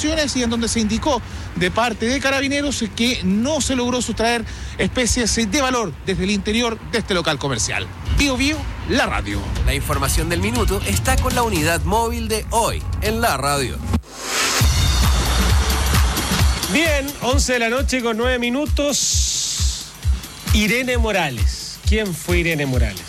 investigaciones y en donde se indicó de parte de Carabineros que no se logró sustraer especies de valor desde el interior de este local comercial. Bio Bio, la radio. La información del minuto está con la unidad móvil de Hoy en la radio. Bien, 11 de la noche con 9 minutos. Irene Morales. ¿Quién fue Irene Morales?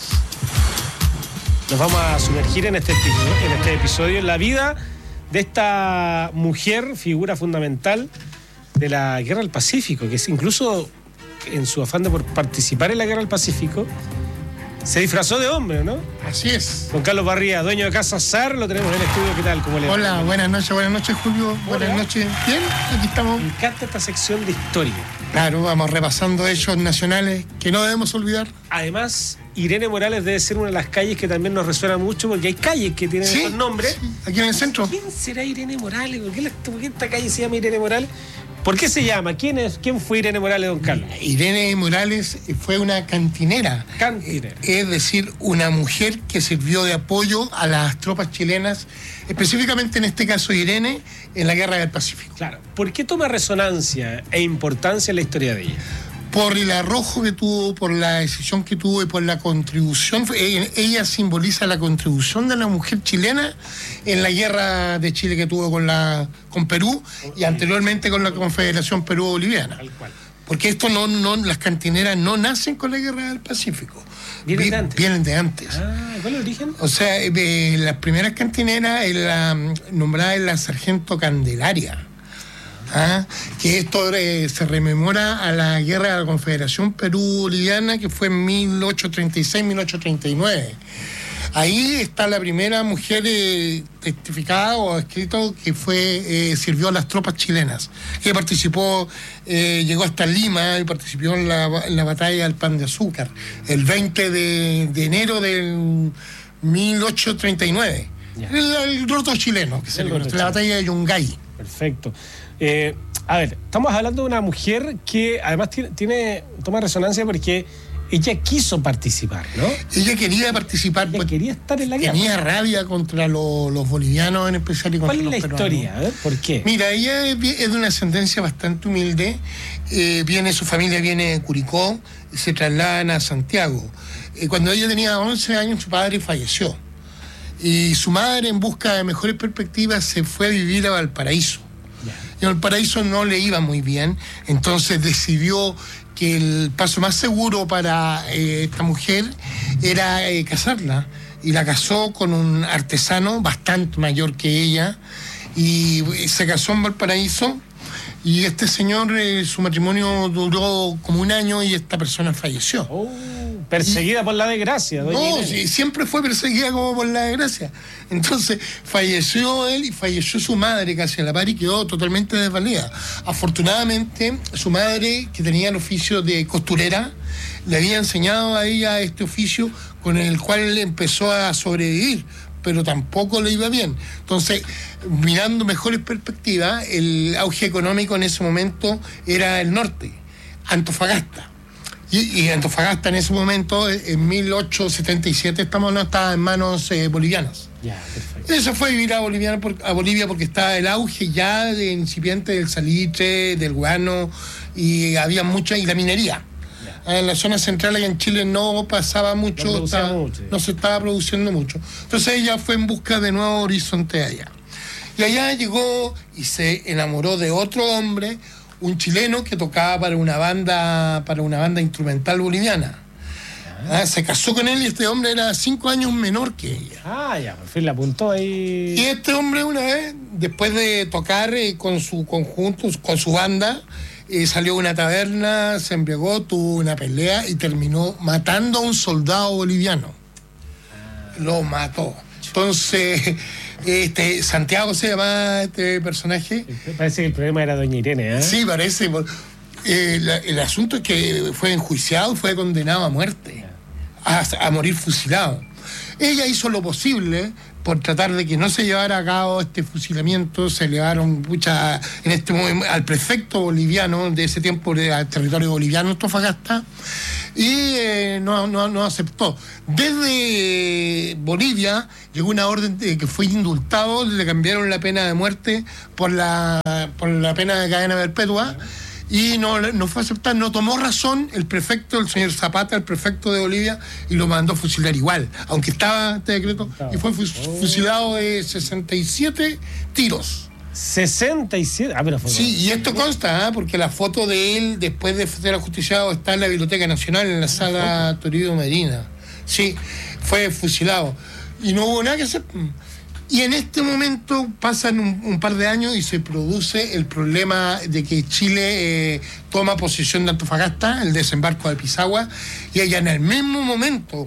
Nos vamos a sumergir en este episodio en la vida de esta mujer, figura fundamental de la Guerra del Pacífico, que es incluso en su afán de participar en la Guerra del Pacífico, se disfrazó de hombre, ¿no? Así es. Don Carlos Barría, dueño de Casa SAR, lo tenemos en el estudio. ¿Qué tal? ¿Cómo le va? Hola, buenas noches, Julio. Buenas noches. Bien, aquí estamos. Me encanta esta sección de historia. Claro, vamos repasando hechos nacionales que no debemos olvidar. Además, Irene Morales debe ser una de las calles que también nos resuena mucho, porque hay calles que tienen esos nombres. Sí, aquí en el centro. ¿Quién será Irene Morales? ¿Por qué esta calle se llama Irene Morales? ¿Por qué se llama? ¿Quién fue Irene Morales, don Carlos? Irene Morales fue una cantinera. Cantinera. Es decir, una mujer que sirvió de apoyo a las tropas chilenas, específicamente en este caso Irene, en la Guerra del Pacífico. Claro. ¿Por qué toma resonancia e importancia en la historia de ella? Por el arrojo que tuvo, por la decisión que tuvo y por la contribución. Ella simboliza la contribución de la mujer chilena en la guerra de Chile que tuvo con Perú y anteriormente con la Confederación Perú-Boliviana. Porque las cantineras no nacen con la Guerra del Pacífico. Vienen de antes. Ah, ¿cuál es el origen? O sea, las primeras cantineras nombrada es la Sargento Candelaria. Que esto se rememora a la guerra de la Confederación Perú-Boliviana, que fue en 1836-1839. Ahí está la primera mujer testificada o escrito que sirvió a las tropas chilenas, que participó, llegó hasta Lima y participó en la batalla del Pan de Azúcar, el 20 de enero del 1839. El roto chileno, que se conoce, la batalla de Yungay. Perfecto. A ver, estamos hablando de una mujer que además toma resonancia porque ella quiso participar, ¿no? Ella quería participar. Ella quería estar en la guerra. Tenía rabia contra los bolivianos en especial y contra los peruanos. ¿Cuál es la historia? A ver, ¿por qué? Mira, ella es de una ascendencia bastante humilde. Su familia viene de Curicó y se trasladan a Santiago. Cuando ella tenía 11 años, su padre falleció. Y su madre, en busca de mejores perspectivas, se fue a vivir a Valparaíso. Y a Valparaíso no le iba muy bien, entonces decidió que el paso más seguro para esta mujer era casarla. Y la casó con un artesano bastante mayor que ella, y se casó en Valparaíso. Y este señor, su matrimonio duró como un año y esta persona falleció. Perseguida por la desgracia, doña Irene. Sí, siempre fue perseguida como por la desgracia. Entonces, falleció él y falleció su madre casi a la par y quedó totalmente desvalida. Afortunadamente, su madre, que tenía el oficio de costurera, le había enseñado a ella este oficio con el cual empezó a sobrevivir, pero tampoco le iba bien. Entonces, mirando mejores perspectivas, el auge económico en ese momento era el norte, Antofagasta. Y Antofagasta en ese momento, en 1877, estaba en manos bolivianas. Ya, perfecto. Eso fue vivir a Bolivia porque estaba el auge ya de incipiente del salitre, del guano, y había mucha, y la minería. En la zona central aquí en Chile no pasaba mucho, no se estaba produciendo mucho. Entonces ella fue en busca de nuevos horizontes allá. Y allá llegó y se enamoró de otro hombre, un chileno que tocaba para una banda instrumental boliviana. Se casó con él y este hombre era 5 años menor que ella. Ya, por fin la apuntó ahí. Y este hombre una vez, después de tocar con su conjunto, con su banda, salió a una taberna, se embriagó, tuvo una pelea y terminó matando a un soldado boliviano. Lo mató. Entonces, Santiago se llama este personaje. Parece que el problema era doña Irene, ¿eh? Sí, parece. El asunto es que fue enjuiciado, fue condenado a muerte, a morir fusilado. Ella hizo lo posible, por tratar de que no se llevara a cabo este fusilamiento. Se elevaron en este momento al prefecto boliviano de ese tiempo al territorio boliviano, Antofagasta, y no aceptó. Desde Bolivia llegó una orden de que fue indultado, le cambiaron la pena de muerte por la pena de cadena perpetua, y no fue aceptado, no tomó razón el prefecto, el señor Zapata, el prefecto de Bolivia, y lo mandó a fusilar igual, aunque estaba este decreto, y fue fusilado de 67 tiros. 67. Pero fue sí, y esto consta, porque la foto de él después de ser ajusticiado está en la Biblioteca Nacional, en la sala Toribio Medina. Sí, fue fusilado y no hubo nada que hacer. Y en este momento pasan un par de años y se produce el problema de que Chile toma posesión de Antofagasta, el desembarco de Pisagua, y allá en el mismo momento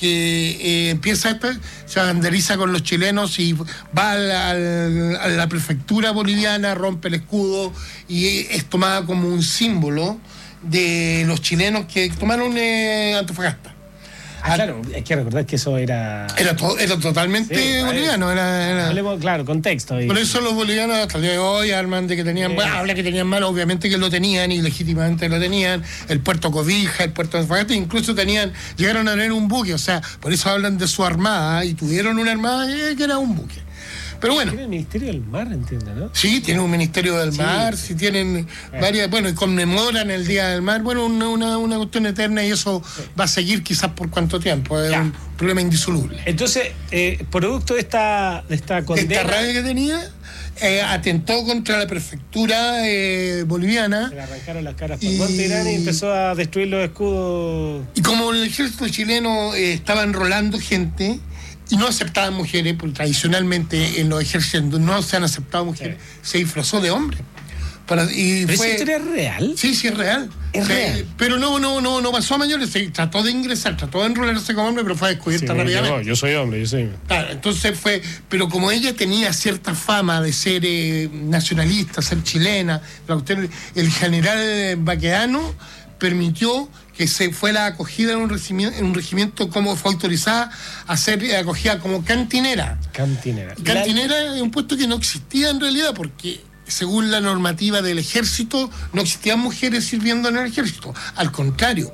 que empieza se vandaliza con los chilenos y va a la prefectura boliviana, rompe el escudo y es tomada como un símbolo de los chilenos que tomaron Antofagasta. Claro, hay que recordar que eso era totalmente boliviano. Hablemos, claro, contexto. Por eso los bolivianos hasta el día de hoy arman de que tenían, habla que tenían mal, obviamente que lo tenían y legítimamente lo tenían, el puerto Cobija, el puerto de Antofagasta, incluso llegaron a tener un buque, o sea, por eso hablan de su armada, y tuvieron una armada que era un buque. Pero bueno. Tiene el Ministerio del Mar, entiendo, ¿no? Sí, tiene un Ministerio del Mar, sí tienen varias, y conmemoran el Día del Mar, una cuestión eterna, y eso va a seguir quizás por cuánto tiempo, es un problema indisoluble. Entonces, producto de esta condena... Esta rabia que tenía, atentó contra la prefectura boliviana. Se le arrancaron las caras por Monte Irán y empezó a destruir los escudos. Y como el ejército chileno estaba enrolando gente y no aceptaban mujeres, porque tradicionalmente en los ejércitos no se han aceptado mujeres, se disfrazó de hombre. ¿Pero esa historia es real? Sí, es real. Es real. Pero no pasó a mayores, se trató de ingresar, trató de enrolarse como hombre, pero fue descubierta rápidamente. Yo soy hombre, yo soy. Claro, entonces pero como ella tenía cierta fama de ser nacionalista, ser chilena, el general Baquedano permitió que se fuera acogida en un regimiento, como fue autorizada a ser acogida como cantinera. Cantinera es un puesto que no existía en realidad, porque según la normativa del ejército no existían mujeres sirviendo en el ejército. Al contrario,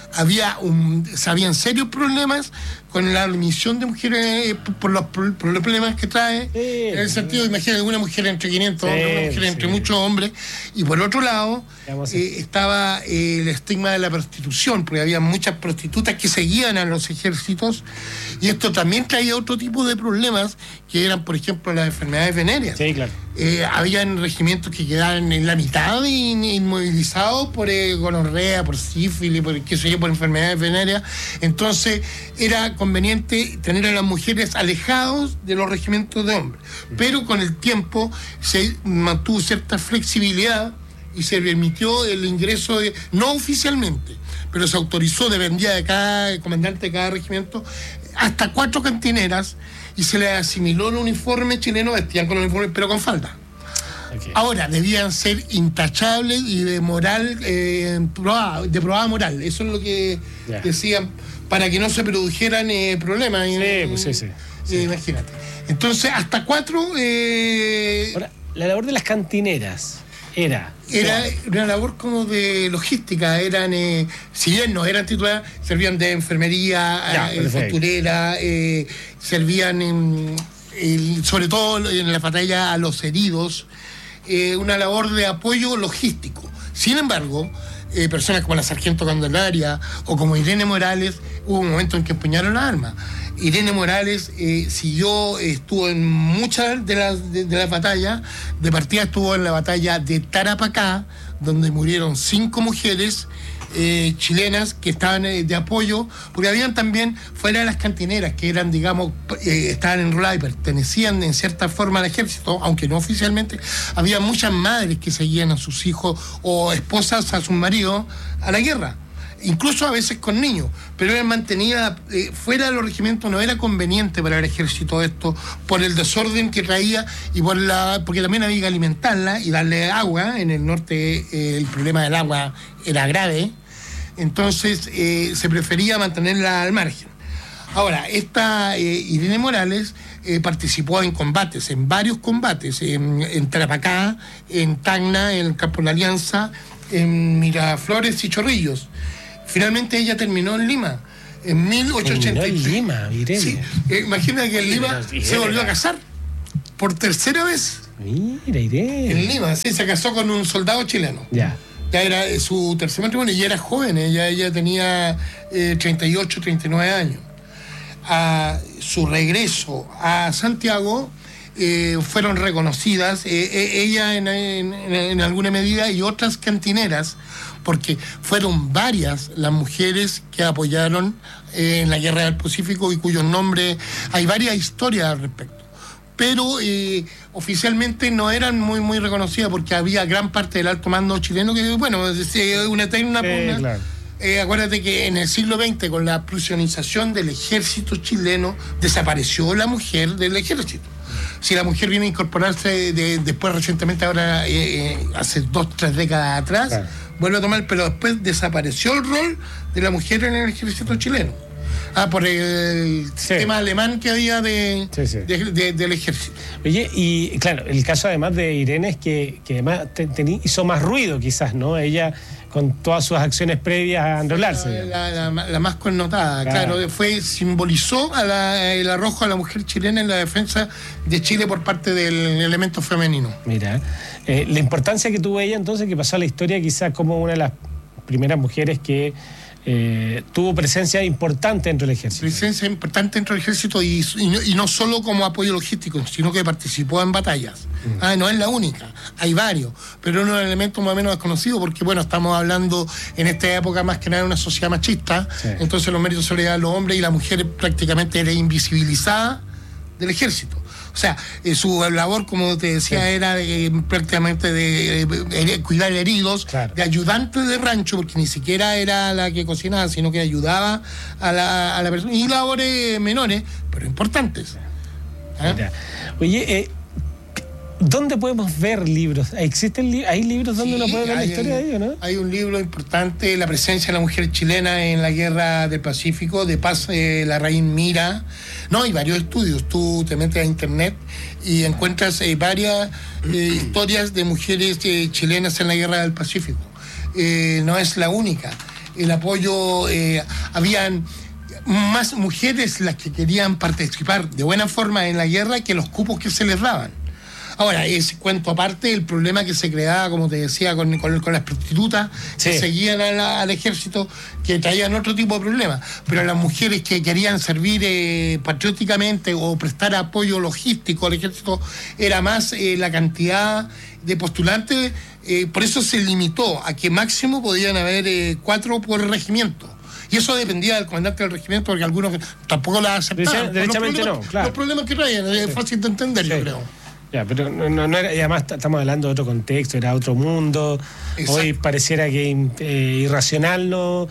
habían serios problemas con la admisión de mujeres por los problemas que trae, en el sentido, imagínate, una mujer entre 500 hombres, una mujer entre muchos hombres, y por otro lado estaba el estigma de la prostitución, porque había muchas prostitutas que seguían a los ejércitos, y esto también traía otro tipo de problemas, que eran, por ejemplo, las enfermedades venéreas. Sí, claro. Habían regimientos que quedaban en la mitad inmovilizados por gonorrea, por sífilis, por enfermedades venéreas. Entonces era conveniente tener a las mujeres alejados de los regimientos de hombres, pero con el tiempo se mantuvo cierta flexibilidad y se permitió el ingreso no oficialmente, pero se autorizó, dependía de cada comandante de cada regimiento, hasta 4 cantineras, y se les asimiló el uniforme chileno, vestían con uniforme pero con falda. Okay. Ahora, debían ser intachables y de moral, de probada moral. Eso es lo que decían, para que no se produjeran problemas. Sí. Imagínate. Entonces, hasta 4... Ahora, la labor de las cantineras era una labor como de logística. Eran, si bien no eran titulares, servían de enfermería, costurera, servían sobre todo en la batalla a los heridos, una labor de apoyo logístico. Sin embargo, personas como la sargento Candelaria o como Irene Morales, hubo un momento en que empuñaron las armas. Irene Morales estuvo en muchas de las batallas. De partida estuvo en la batalla de Tarapacá, donde murieron 5 mujeres chilenas que estaban de apoyo, porque habían también, fuera de las cantineras, que eran, digamos, estaban enroladas y pertenecían en cierta forma al ejército, aunque no oficialmente, había muchas madres que seguían a sus hijos o esposas a sus maridos a la guerra, incluso a veces con niños, pero eran mantenidas fuera de los regimientos. No era conveniente para el ejército esto, por el desorden que traía y porque también había que alimentarla y darle agua. En el norte el problema del agua era grave, entonces se prefería mantenerla al margen. Ahora, esta Irene Morales participó en combates, en varios combates, en Tarapacá, en Tacna, en el Campo de la Alianza, en Miraflores y Chorrillos. Finalmente ella terminó en Lima, en 1883. En Lima, Irene. Sí, imagina que en Lima se volvió a casar por tercera vez. Mira, Irene. En Lima, sí, se casó con un soldado chileno. Ya. Ya era su tercer matrimonio y era joven, ella tenía 38, 39 años. A su regreso a Santiago fueron reconocidas, ella en alguna medida y otras cantineras, porque fueron varias las mujeres que apoyaron en la Guerra del Pacífico y cuyos nombres, hay varias historias al respecto. Pero oficialmente no eran muy reconocidas porque había gran parte del alto mando chileno que, bueno, es una eterna pugna. Claro. Acuérdate que en el siglo XX, con la prusianización del ejército chileno, desapareció la mujer del ejército. Si la mujer viene a incorporarse después recientemente, ahora hace 2-3 décadas atrás, claro, vuelve a tomar, pero después desapareció el rol de la mujer en el ejército chileno. Por el sistema alemán que había del ejército. Oye, y claro, el caso además de Irene es que además hizo más ruido quizás, ¿no? Ella con todas sus acciones previas a enrolarse. La más connotada, claro, simbolizó el arrojo a la mujer chilena en la defensa de Chile por parte del elemento femenino. Mira, la importancia que tuvo ella entonces, que pasó a la historia quizás como una de las primeras mujeres que tuvo presencia importante dentro del ejército. Presencia importante dentro del ejército y no solo como apoyo logístico, sino que participó en batallas. No es la única, hay varios, pero es un elemento más o menos desconocido porque, bueno, estamos hablando en esta época más que nada de una sociedad machista, sí, entonces los méritos se le dan a los hombres y la mujer prácticamente era invisibilizada del ejército. O sea, su labor, como te decía, sí, era prácticamente de cuidar heridos, claro, de ayudante de rancho, porque ni siquiera era la que cocinaba, sino que ayudaba a la persona. Y labores menores, pero importantes. Oye, ¿dónde podemos ver libros? ¿Hay libros donde uno puede ver la historia de ellos, no? Hay un libro importante, La presencia de la mujer chilena en la Guerra del Pacífico, de Paz Larraín Mira. No, hay varios estudios. Tú te metes a internet y encuentras varias historias de mujeres chilenas en la Guerra del Pacífico. No es la única. El apoyo, habían más mujeres las que querían participar de buena forma en la guerra que los cupos que se les daban. Ahora, ese cuento aparte, el problema que se creaba, como te decía, con las prostitutas, sí, que seguían al ejército, que traían otro tipo de problemas. Pero las mujeres que querían servir patrióticamente o prestar apoyo logístico al ejército, era más la cantidad de postulantes, por eso se limitó a que máximo podían haber 4 por regimiento. Y eso dependía del comandante del regimiento, porque algunos tampoco la aceptaban. Derechamente no, claro. Los problemas que traían, es fácil de entender, sí, yo creo. Ya, pero no era, y además estamos hablando de otro contexto, era otro mundo. Exacto. Hoy pareciera que irracional no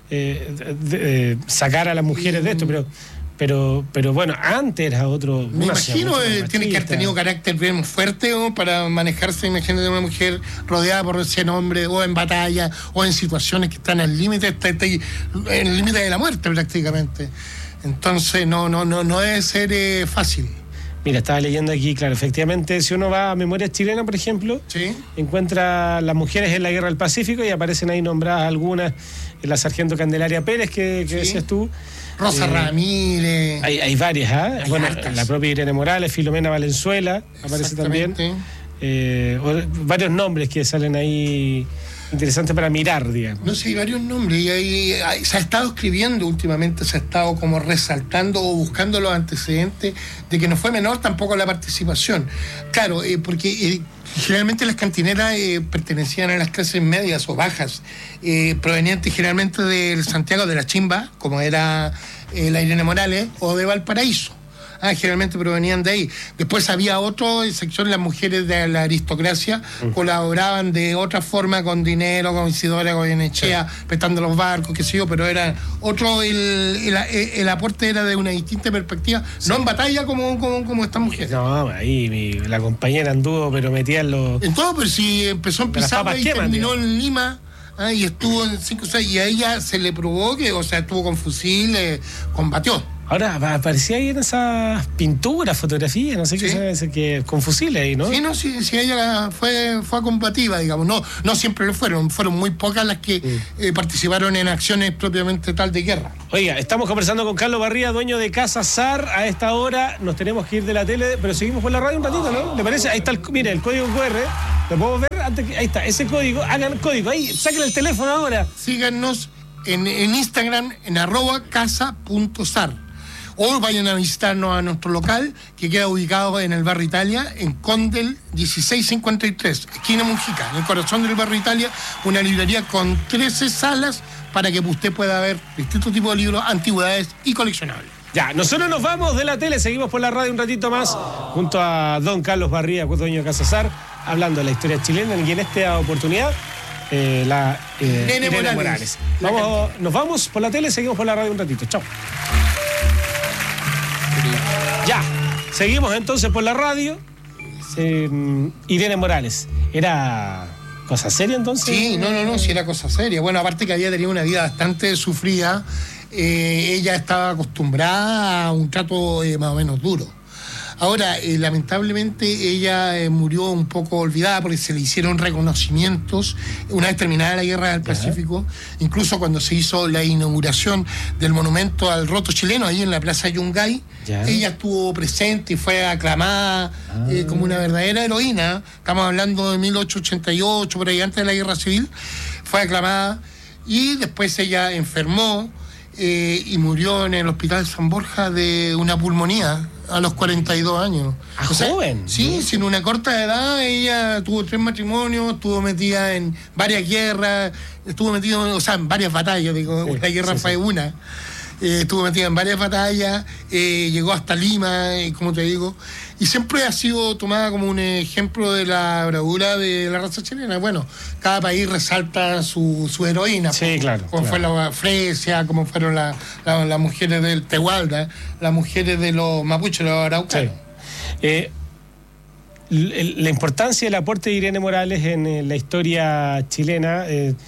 sacar a las mujeres de esto, pero bueno, antes era otro. Me imagino tiene que haber tenido carácter bien fuerte para manejarse, imagínate, de una mujer rodeada por 100 hombres, o en batalla, o en situaciones que están al límite, en el límite de la muerte prácticamente. Entonces no debe ser fácil. Mira, estaba leyendo aquí, claro, efectivamente, si uno va a Memorias Chilenas, por ejemplo, ¿sí?, encuentra las mujeres en la Guerra del Pacífico y aparecen ahí nombradas algunas, la sargento Candelaria Pérez, que ¿sí?, decías tú. Rosa Ramírez. Hay varias, ¿ah? Bueno, hartas. La propia Irene Morales, Filomena Valenzuela, aparece también. Varios nombres que salen ahí interesantes para mirar, digamos. No sé, hay varios nombres y se ha estado escribiendo últimamente, se ha estado como resaltando o buscando los antecedentes de que no fue menor tampoco la participación. Claro, porque generalmente las cantineras pertenecían a las clases medias o bajas, provenientes generalmente de Santiago de la Chimba, como era la Irene Morales, o de Valparaíso. Generalmente provenían de ahí. Después había otra sección, las mujeres de la aristocracia colaboraban de otra forma con dinero, con Isidora Goyenechea, prestando los barcos, qué sé yo, pero era otro, el aporte era de una distinta perspectiva, sí, no en batalla como estas mujeres. No, ahí la compañera anduvo, pero metía en los... En todo, pero si empezó en Pizarro y terminó en Lima, y estuvo en 5 o 6, y a ella se le probó que, o sea, estuvo con fusil, combatió. Ahora aparecía ahí en esas pinturas, fotografías, no sé Sí. qué es, que con fusiles ahí, ¿no? Sí, no, sí, ella fue combativa, digamos. No siempre lo fueron muy pocas las que participaron en acciones propiamente tal de guerra. Oiga, estamos conversando con Carlos Barría, dueño de Casa Sar. A esta hora nos tenemos que ir de la tele, pero seguimos por la radio un ratito, ¿no? ¿Le parece? Ahí está mire, el código QR. ¿Lo podemos ver? Ahí está, ese código. Hagan el código. Ahí, saquen el teléfono ahora. Síganos en Instagram en @casa.sar. O vayan a visitarnos a nuestro local, que queda ubicado en el barrio Italia, en Condel 1653, esquina Mujica, en el corazón del barrio Italia, una librería con 13 salas para que usted pueda ver distintos tipos de libros, antigüedades y coleccionables. Ya, nosotros nos vamos de la tele, seguimos por la radio un ratito más, junto a don Carlos Barría, dueño de Casa Sar, hablando de la historia chilena, y en esta oportunidad, Irene Morales. Nos vamos por la tele, seguimos por la radio un ratito. Chao. Ya, seguimos entonces por la radio. Irene Morales, ¿era cosa seria entonces? Sí, no, sí era cosa seria. Bueno, aparte que había tenido una vida bastante sufrida, ella estaba acostumbrada a un trato más o menos duro. Ahora, lamentablemente, ella murió un poco olvidada porque se le hicieron reconocimientos una vez terminada la Guerra del Pacífico, incluso cuando se hizo la inauguración del monumento al roto chileno, ahí en la Plaza Yungay, ella estuvo presente y fue aclamada como una verdadera heroína. Estamos hablando de 1888, por ahí antes de la Guerra Civil, fue aclamada y después ella enfermó y murió en el Hospital San Borja de una pulmonía a los 42 años. Joven. Sí, sin una corta edad, ella tuvo 3 matrimonios, estuvo metida en varias guerras, estuvo metida, en varias batallas, la guerra fue una. Estuvo metida en varias batallas, llegó hasta Lima, como te digo, y siempre ha sido tomada como un ejemplo de la bravura de la raza chilena. Bueno, cada país resalta su heroína. Sí, claro. Como fue la Fresia, como fueron las mujeres del Tehualda, las mujeres de los mapuches, los araucanos. Sí. La importancia del aporte de Irene Morales en la historia chilena...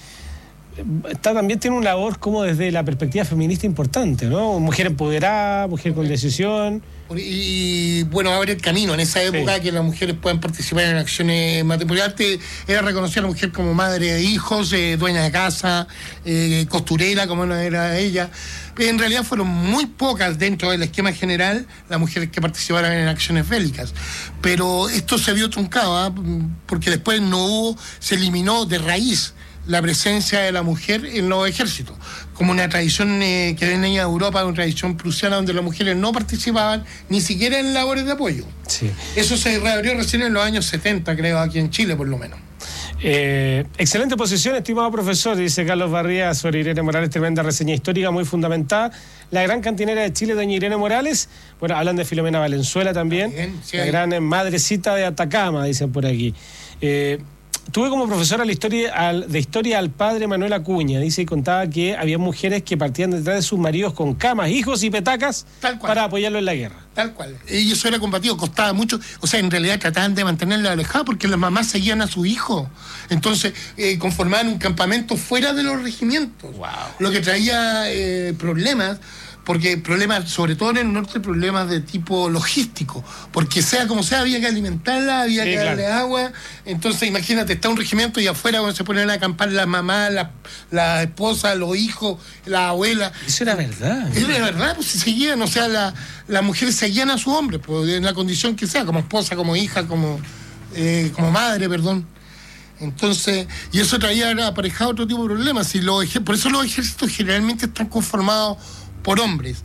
también tiene una labor como desde la perspectiva feminista importante, ¿no? Mujer empoderada, mujer con decisión. Y bueno, abre el camino en esa época que las mujeres puedan participar en acciones matrimoniales. Era reconocer a la mujer como madre de hijos, dueña de casa, costurera, como no era ella. Pero en realidad fueron muy pocas dentro del esquema general las mujeres que participaron en acciones bélicas. Pero esto se vio truncado, porque después se eliminó de raíz la presencia de la mujer en los ejércitos, como una tradición que venía de Europa, una tradición prusiana donde las mujeres no participaban ni siquiera en labores de apoyo. Sí. Eso se reabrió recién en los años 70, creo, aquí en Chile por lo menos. Excelente posición, estimado profesor, dice Carlos Barría sobre Irene Morales, tremenda reseña histórica, muy fundamentada. La gran cantinera de Chile, doña Irene Morales, bueno, hablan de Filomena Valenzuela también, la gran madrecita de Atacama, dicen por aquí. Tuve como profesora de historia al padre Manuel Acuña, dice, y contaba que había mujeres que partían detrás de sus maridos con camas, hijos y petacas para apoyarlo en la guerra. Tal cual. Y eso era combativo, costaba mucho. O sea, en realidad trataban de mantenerla alejada porque las mamás seguían a su hijo. Entonces, conformaban un campamento fuera de los regimientos. Wow. Lo que traía problemas. Porque problemas, sobre todo en el norte, problemas de tipo logístico, porque sea como sea, había que alimentarla, había que darle agua. Entonces, imagínate, está un regimiento y afuera cuando se ponen a acampar las mamás, la esposa, los hijos, la abuela. Eso era verdad. Era verdad, pues se seguían, o sea, las mujeres seguían a su hombre, pues, en la condición que sea, como esposa, como hija, como madre, perdón. Entonces, y eso traía aparejado otro tipo de problemas. Por eso los ejércitos generalmente están conformados por hombres.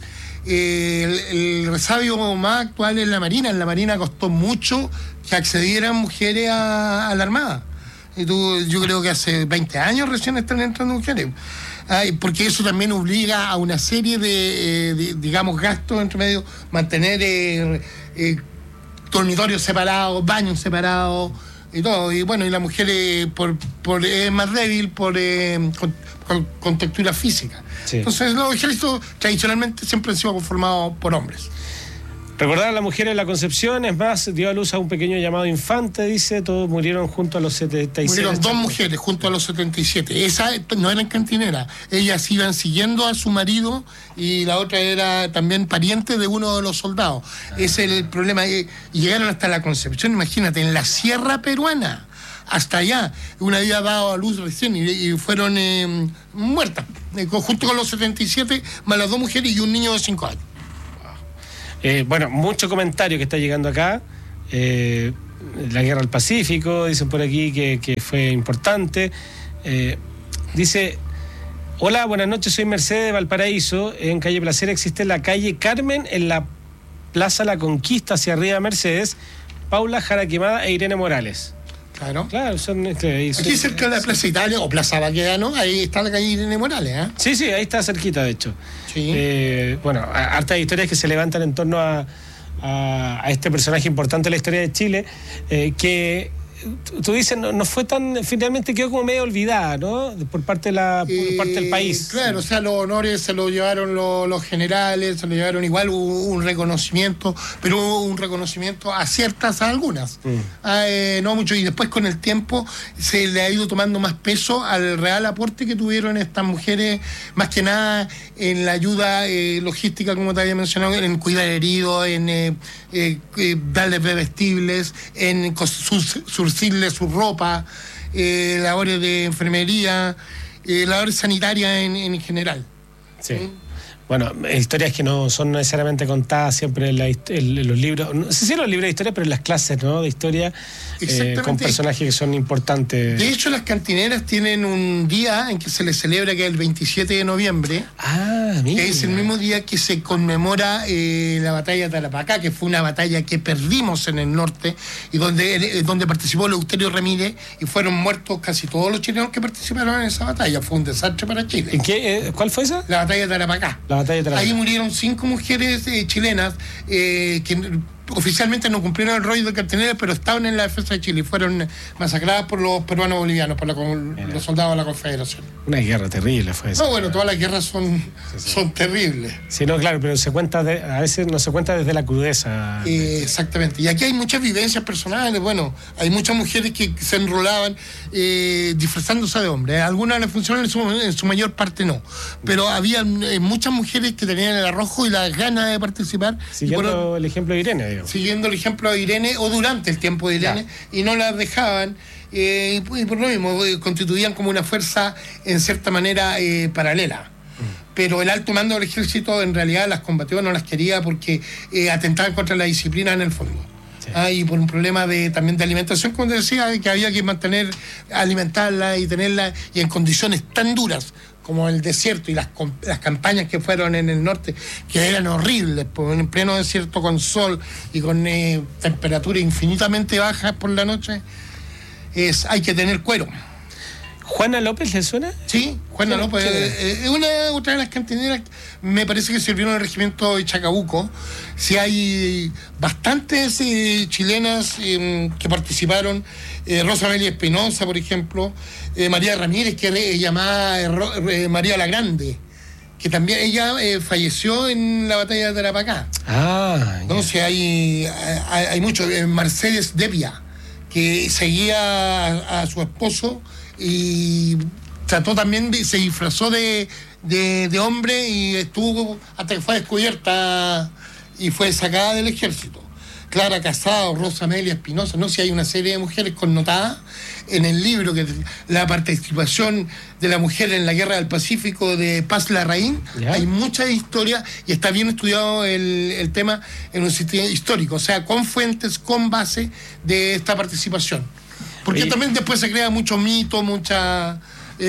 El resabio más actual es la Marina. En la Marina costó mucho que accedieran mujeres a la Armada. Yo creo que hace 20 años recién están entrando mujeres. Porque eso también obliga a una serie de digamos, gastos entre medio, mantener dormitorios separados, baños separados y todo. Y bueno, y la mujer es más débil con textura física. Sí. Entonces los ejércitos tradicionalmente siempre han sido conformados por hombres. Recordar a la mujer en la concepción, es más, dio a luz a un pequeño llamado infante, dice, todos murieron junto a los 76. Murieron 2 mujeres junto a los 77. Esa no eran cantineras. Ellas iban siguiendo a su marido y la otra era también pariente de uno de los soldados. Ese es el problema. Y llegaron hasta la Concepción, imagínate, en la sierra peruana. Hasta allá. Una había dado a luz recién y fueron muertas. Junto con los 77, más las 2 mujeres y un niño de 5 años. Bueno, mucho comentario que está llegando acá. La guerra del Pacífico, dicen por aquí que fue importante. Dice: hola, buenas noches, soy Mercedes de Valparaíso. En calle Placer existe la calle Carmen, en la Plaza La Conquista, hacia arriba Mercedes, Paula Jara Quemada e Irene Morales. Claro, son aquí cerca de la Plaza Italia o Plaza Baquedano, ahí está la calle Irene Morales, ¿eh? Sí, ahí está cerquita, de hecho. Sí. Bueno, hartas historias que se levantan en torno a este personaje importante de la historia de Chile, que tú dices, no fue tan, finalmente quedó como medio olvidada, ¿no? Por parte del país. Claro, o sea, los honores se lo llevaron los generales, se lo llevaron igual, hubo un reconocimiento, pero hubo un reconocimiento a algunas. No mucho, y después con el tiempo se le ha ido tomando más peso al real aporte que tuvieron estas mujeres, más que nada en la ayuda logística, como te había mencionado, en cuidar heridos, en darles bebestibles, en surcirle su ropa, labores de enfermería, labores sanitarias en general. Sí. Bueno, historias que no son necesariamente contadas siempre en los libros, no sé si en los libros de historia, pero en las clases, ¿no?, de historia, con personajes que son importantes. De hecho, las cantineras tienen un día en que se les celebra, que es el 27 de noviembre. Mira. Que es el mismo día que se conmemora la batalla de Tarapacá, que fue una batalla que perdimos en el norte y donde participó Eleuterio Ramírez, y fueron muertos casi todos los chilenos que participaron en esa batalla. Fue un desastre para Chile. ¿En qué? ¿Cuál fue esa? La batalla de Tarapacá. Ahí murieron 5 mujeres chilenas que oficialmente no cumplieron el rol de carteneras, pero estaban en la defensa de Chile y fueron masacradas por los peruanos bolivianos, por los soldados de la Confederación. Una guerra terrible fue esa. No, bueno, todas las guerras son terribles. Sí, no, claro, pero a veces no se cuenta desde la crudeza. Exactamente. Y aquí hay muchas vivencias personales. Bueno, hay muchas mujeres que se enrolaban disfrazándose de hombres. Algunas les funcionaron, en su mayor parte no. Pero había muchas mujeres que tenían el arrojo y las ganas de participar. Siguiendo el ejemplo de Irene, digamos. Siguiendo el ejemplo de Irene, o durante el tiempo de Irene, y no las dejaban. Y por lo mismo, constituían como una fuerza, en cierta manera, paralela. Pero el alto mando del ejército en realidad las combatió, no las quería porque atentaban contra la disciplina en el fondo. Y por un problema también de alimentación, como te decía, que había que alimentarla y tenerla, y en condiciones tan duras como el desierto y las campañas que fueron en el norte, que eran horribles, en pleno desierto, con sol y con temperaturas infinitamente bajas por la noche. Hay que tener cuero. ¿Juana López le suena? Sí, Juana López es otra de las cantineras. Me parece que sirvió en el regimiento de Chacabuco. Sí, hay bastantes chilenas que participaron. Rosa Amelia Espinosa, por ejemplo, María Ramírez, que es llamada María la Grande, que también ella falleció en la batalla de Tarapacá. Entonces hay mucho. Mercedes Devia, que seguía a su esposo y trató también, se disfrazó de hombre y estuvo hasta que fue descubierta y fue sacada del ejército. Clara Casado, Rosa Amelia Espinosa, no sé, hay una serie de mujeres connotadas en el libro, que la participación de la mujer en la Guerra del Pacífico de Paz Larraín. Hay mucha historia y está bien estudiado el tema en un sitio histórico, o sea, con fuentes, con base de esta participación. Porque también después se crea mucho mito, muchos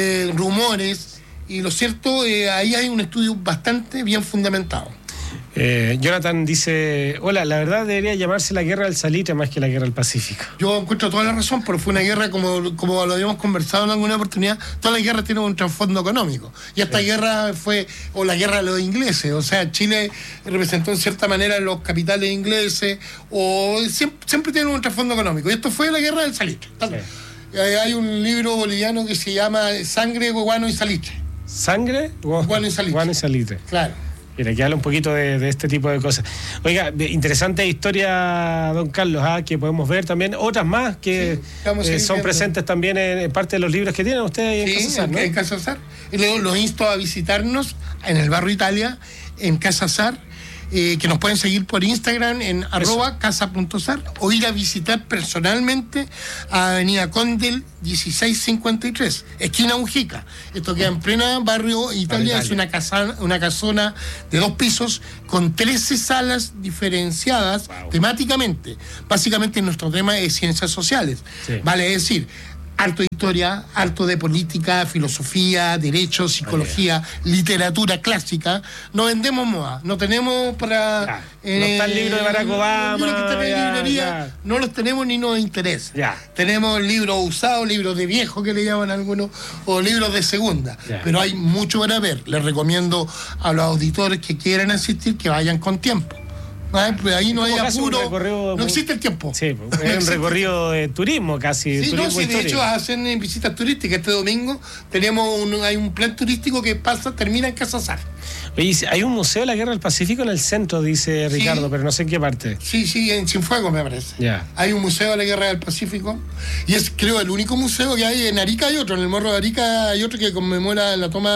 rumores, y lo cierto, ahí hay un estudio bastante bien fundamentado. Jonathan dice: hola, la verdad debería llamarse la Guerra del Salitre más que la Guerra del Pacífico. Yo encuentro toda la razón, pero fue una guerra, como lo habíamos conversado en alguna oportunidad, todas las guerras tienen un trasfondo económico, y esta guerra fue la guerra de los ingleses, o sea, Chile representó en cierta manera los capitales ingleses, o siempre tiene un trasfondo económico, y esto fue la Guerra del Salitre. Hay un libro boliviano que se llama Sangre, Guano y Salitre. ¿Sangre? Guano y Salitre. Guano y Salitre. Claro. Mira, que habla un poquito de este tipo de cosas. Oiga, interesante historia, don Carlos, que podemos ver también. Otras más que son presentes también en parte de los libros que tienen ustedes ahí en Casa Sar, ¿no? En Casa Sar. Los insto a visitarnos en el barrio Italia, en Casa Sar, que nos pueden seguir por Instagram en @casa.sar o ir a visitar personalmente a Avenida Condel 1653, esquina Mujica. Esto queda en plena barrio Italia. Es una casona de 2 pisos con 13 salas diferenciadas temáticamente. Básicamente nuestro tema es ciencias sociales. Sí. Vale decir, harto de historia, harto de política, filosofía, derecho, psicología, literatura clásica. No vendemos moda, no tenemos para... no está el libro de Barack Obama. Los libros que están en la librería no los tenemos ni nos interesa. Tenemos libros usados, libros de viejo que le llaman algunos, o libros de segunda. Pero hay mucho para ver. Les recomiendo a los auditores que quieran asistir que vayan con tiempo. Pues ahí no hay apuro, no existe el tiempo. Sí, es un recorrido de turismo casi. Sí, turismo de hecho hacen visitas turísticas. Este domingo hay un plan turístico que termina en Casa Sar. Oye, hay un museo de la Guerra del Pacífico en el centro, dice Ricardo, pero no sé en qué parte. Sí, en Cienfuegos me parece. Hay un museo de la Guerra del Pacífico y es, creo, el único museo que hay. En Arica hay otro, en el Morro de Arica hay otro que conmemora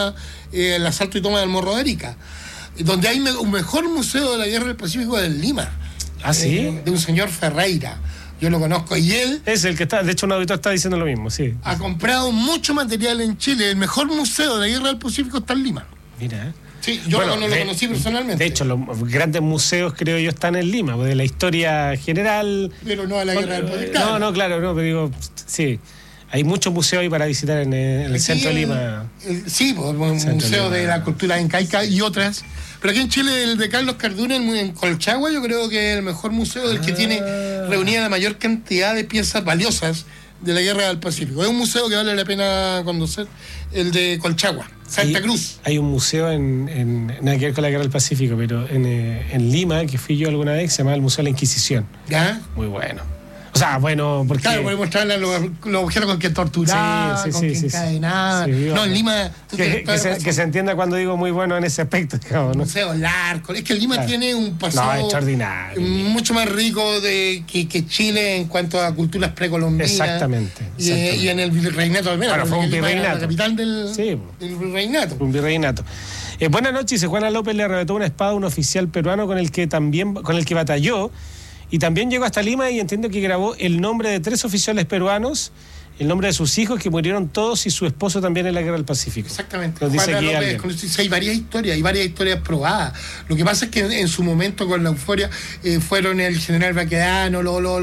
el asalto y toma del Morro de Arica. Donde hay un mejor museo de la Guerra del Pacífico en Lima. ¿Ah, sí? De un señor Ferreira. Yo lo conozco. Y él... Es el que está... De hecho, un auditor está diciendo lo mismo, sí. Ha comprado mucho material en Chile. El mejor museo de la Guerra del Pacífico está en Lima. Mira, Sí, yo no lo conocí personalmente. De hecho, los grandes museos, creo yo, están en Lima, de la historia general... Pero no a la Guerra del Pacífico. No, claro, pero digo... Sí. Hay muchos museos ahí para visitar en el centro de Lima. Sí, el Museo de la Cultura Incaica y otras. Pero aquí en Chile, el de Carlos Carduna en Colchagua, yo creo que es el mejor museo, el que tiene reunida la mayor cantidad de piezas valiosas de la Guerra del Pacífico. Es un museo que vale la pena conocer, el de Colchagua, Santa Cruz. Hay un museo nada que ver con la Guerra del Pacífico, pero en Lima, que fui yo alguna vez, se llama el Museo de la Inquisición. ¿Ya? Muy bueno. O sea, bueno, porque... Claro, podemos mostrarle los objetos con que torturar, con que encadenar. No, en Lima... Que se entienda cuando digo muy bueno en ese aspecto, digamos, ¿no? Museo Larco. Es que Lima tiene un pasado... extraordinario. Mucho más rico que Chile en cuanto a culturas precolombinas. Exactamente. Y en el virreinato al menos. Claro, fue un virreinato. La capital del virreinato. Un virreinato. Buenas noches. Dice, Juana López le arrebató una espada a un oficial peruano con el que batalló. Y también llegó hasta Lima y entiendo que grabó el nombre de 3 oficiales peruanos, el nombre de sus hijos, que murieron todos, y su esposo también en la Guerra del Pacífico. Exactamente. Hay varias historias probadas. Lo que pasa es que en su momento, con la euforia, fueron el general Baquedano,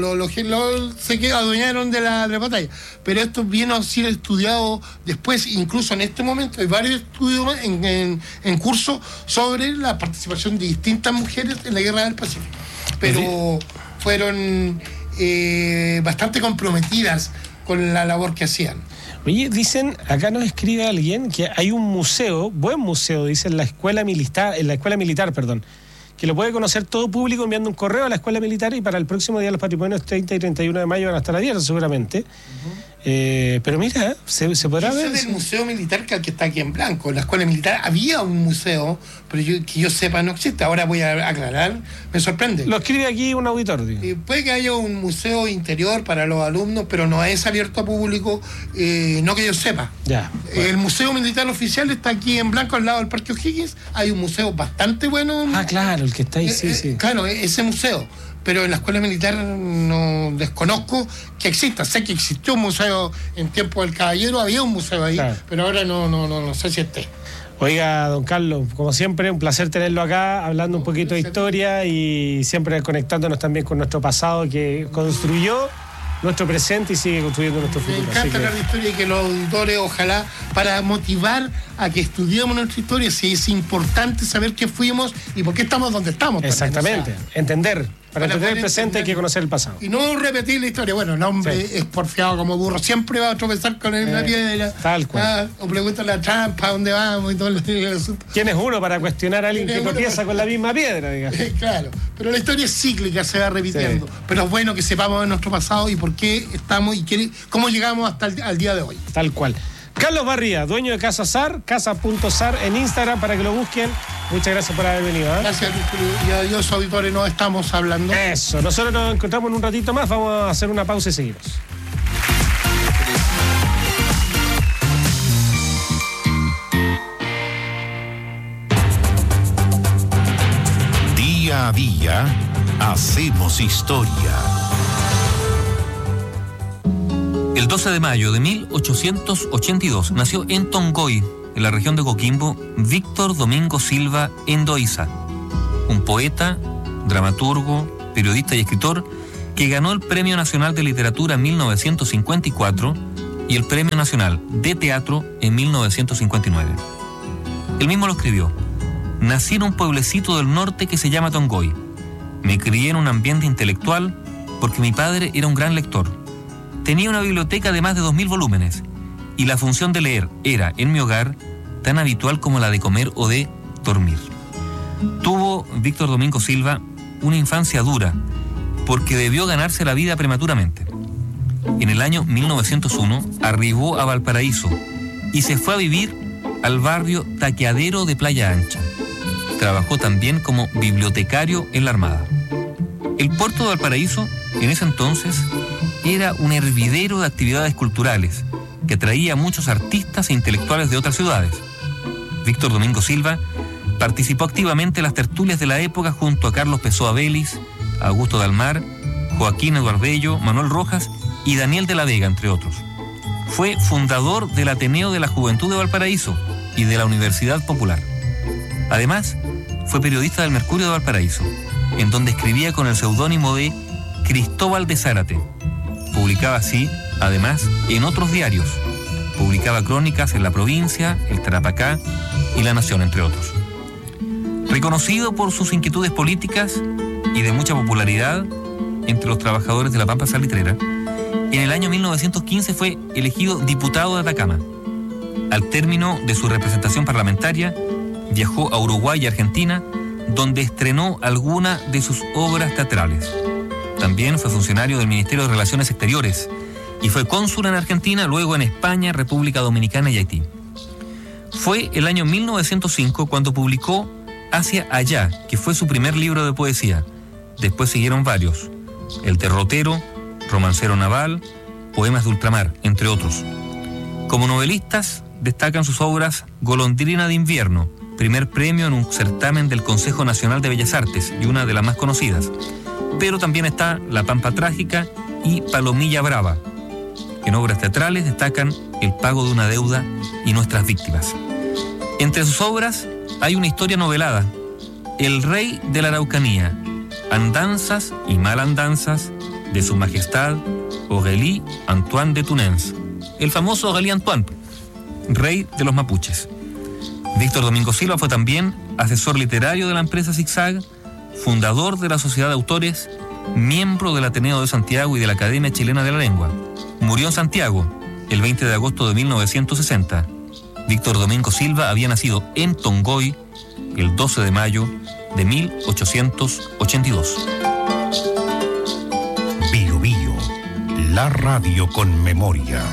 se adueñaron de la batalla. Pero esto viene a ser estudiado después, incluso en este momento hay varios estudios en curso sobre la participación de distintas mujeres en la Guerra del Pacífico. Pero fueron bastante comprometidas con la labor que hacían. Oye, dicen, acá nos escribe alguien que hay un museo, buen museo, dice, en la escuela militar, que lo puede conocer todo público enviando un correo a la escuela militar, y para el próximo Día de los Patrimonios, 30 y 31 de mayo, van a estar abiertos seguramente. Pero mira, se podrá ver. Del museo militar que está aquí en Blanco, en la escuela militar había un museo, pero que yo sepa no existe. Ahora voy a aclarar, me sorprende. Lo escribe aquí un auditor. Puede que haya un museo interior para los alumnos, pero no es abierto a público, no que yo sepa. Bueno. El museo militar oficial está aquí en Blanco, al lado del Parque O'Higgins. Hay un museo bastante bueno. Claro, el que está ahí, sí. Claro, ese museo. Pero en la escuela militar no desconozco que exista. Sé que existió un museo en tiempo del Caballero, había un museo ahí, claro. Pero ahora no sé si esté. Oiga, don Carlos, como siempre, un placer tenerlo acá, hablando un poquito de historia y siempre conectándonos también con nuestro pasado que construyó nuestro presente y sigue construyendo nuestro futuro. Me encanta hablar de historia y que los auditores, ojalá, para motivar a que estudiemos nuestra historia, si es importante saber qué fuimos y por qué estamos donde estamos. Exactamente, entender. Para entender el presente hay que conocer el pasado. Y no repetir la historia. Bueno, el hombre es porfiado como burro. Siempre va a tropezar con una piedra. Tal cual. O pregúntale a Trump a dónde vamos y todo el asunto. ¿Quién es uno para cuestionar a alguien que tropieza con la misma piedra, digamos? Claro. Pero la historia es cíclica, se va repitiendo. Sí. Pero es bueno que sepamos de nuestro pasado y por qué estamos y cómo llegamos hasta el día de hoy. Tal cual. Carlos Barría, dueño de Casa SAR, casa.sar en Instagram para que lo busquen. Muchas gracias por haber venido. Gracias, y adiós, auditores, nos estamos hablando. Eso, nosotros nos encontramos en un ratito más, vamos a hacer una pausa y seguimos. Día a día, hacemos historia. El 12 de mayo de 1882 nació en Tongoy, en la región de Coquimbo, Víctor Domingo Silva Endoiza, un poeta, dramaturgo, periodista y escritor que ganó el Premio Nacional de Literatura en 1954 y el Premio Nacional de Teatro en 1959. Él mismo lo escribió: nací en un pueblecito del norte que se llama Tongoy. Me crié en un ambiente intelectual porque mi padre era un gran lector. Tenía una biblioteca de más de 2000 volúmenes y la función de leer era, en mi hogar, tan habitual como la de comer o de dormir. Tuvo Víctor Domingo Silva una infancia dura porque debió ganarse la vida prematuramente. En el año 1901 arribó a Valparaíso y se fue a vivir al barrio Taqueadero de Playa Ancha. Trabajó también como bibliotecario en la Armada. El puerto de Valparaíso, en ese entonces, era un hervidero de actividades culturales que atraía a muchos artistas e intelectuales de otras ciudades. Víctor Domingo Silva participó activamente en las tertulias de la época junto a Carlos Pessoa Vélez, Augusto Dalmar, Joaquín Eduardello, Manuel Rojas y Daniel de la Vega, entre otros. Fue fundador del Ateneo de la Juventud de Valparaíso y de la Universidad Popular. Además, fue periodista del Mercurio de Valparaíso, en donde escribía con el seudónimo de Cristóbal de Zárate. Publicaba así, además, en otros diarios. Publicaba crónicas en La Provincia, El Tarapacá y La Nación, entre otros. Reconocido por sus inquietudes políticas y de mucha popularidad entre los trabajadores de la Pampa Salitrera, en el año 1915 fue elegido diputado de Atacama. Al término de su representación parlamentaria, viajó a Uruguay y Argentina, donde estrenó alguna de sus obras teatrales. También fue funcionario del Ministerio de Relaciones Exteriores y fue cónsul en Argentina, luego en España, República Dominicana y Haití. Fue el año 1905 cuando publicó Hacia Allá, que fue su primer libro de poesía. Después siguieron varios: El Derrotero, Romancero Naval, Poemas de Ultramar, entre otros. Como novelistas destacan sus obras Golondrina de Invierno, primer premio en un certamen del Consejo Nacional de Bellas Artes y una de las más conocidas. Pero también está La Pampa Trágica y Palomilla Brava. En obras teatrales destacan El Pago de una Deuda y Nuestras Víctimas. Entre sus obras hay una historia novelada, El Rey de la Araucanía, Andanzas y Malandanzas de Su Majestad Aurélie Antoine de Tunens, el famoso Aurélie Antoine, rey de los mapuches. Víctor Domingo Silva fue también asesor literario de la empresa Zigzag, fundador de la Sociedad de Autores, miembro del Ateneo de Santiago y de la Academia Chilena de la Lengua. Murió en Santiago el 20 de agosto de 1960. Víctor Domingo Silva había nacido en Tongoy el 12 de mayo de 1882. Bio Bio, la radio con memoria.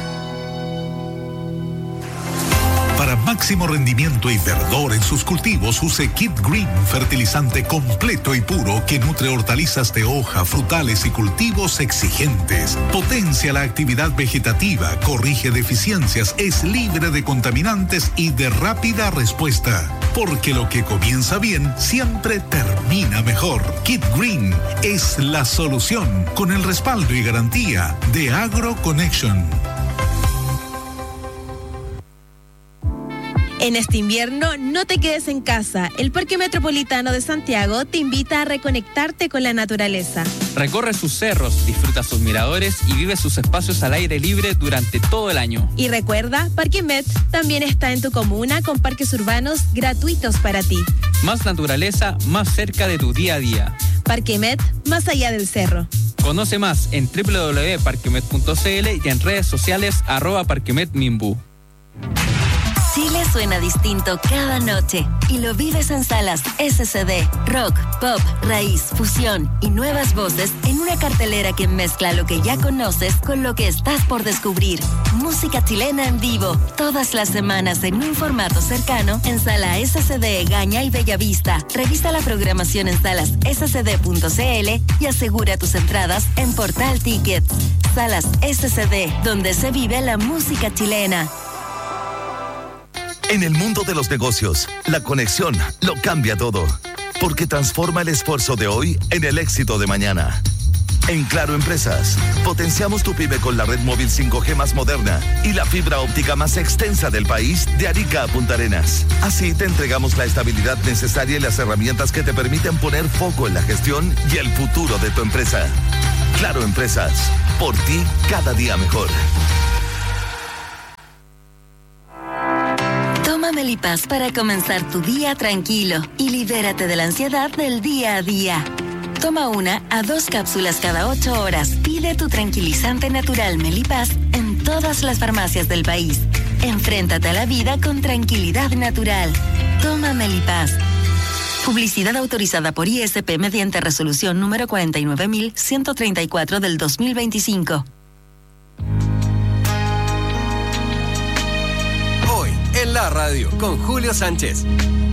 Para máximo rendimiento y verdor en sus cultivos, use Kid Green, fertilizante completo y puro que nutre hortalizas de hoja, frutales y cultivos exigentes. Potencia la actividad vegetativa, corrige deficiencias, es libre de contaminantes y de rápida respuesta. Porque lo que comienza bien siempre termina mejor. Kid Green es la solución, con el respaldo y garantía de AgroConnection. En este invierno, no te quedes en casa. El Parque Metropolitano de Santiago te invita a reconectarte con la naturaleza. Recorre sus cerros, disfruta sus miradores y vive sus espacios al aire libre durante todo el año. Y recuerda, Parque Met también está en tu comuna con parques urbanos gratuitos para ti. Más naturaleza, más cerca de tu día a día. Parque Met, más allá del cerro. Conoce más en www.parquemet.cl y en redes sociales @parquemetminbu. Chile suena distinto cada noche y lo vives en salas SCD, rock, pop, raíz, fusión y nuevas voces en una cartelera que mezcla lo que ya conoces con lo que estás por descubrir. Música chilena en vivo, todas las semanas en un formato cercano en Sala SCD Gaña y Bellavista. Revisa la programación en salasscd.cl y asegura tus entradas en Portal Tickets. Salas SCD, donde se vive la música chilena. En el mundo de los negocios, la conexión lo cambia todo, porque transforma el esfuerzo de hoy en el éxito de mañana. En Claro Empresas, potenciamos tu pyme con la red móvil 5G más moderna y la fibra óptica más extensa del país, de Arica a Punta Arenas. Así te entregamos la estabilidad necesaria y las herramientas que te permiten poner foco en la gestión y el futuro de tu empresa. Claro Empresas, por ti cada día mejor. Toma Melipaz para comenzar tu día tranquilo y libérate de la ansiedad del día a día. Toma 1 a 2 cápsulas cada 8 horas. Pide tu tranquilizante natural Melipaz en todas las farmacias del país. Enfréntate a la vida con tranquilidad natural. Toma Melipaz. Publicidad autorizada por ISP mediante resolución número 49.134 del 2025. Hoy en la radio con Julio Sánchez.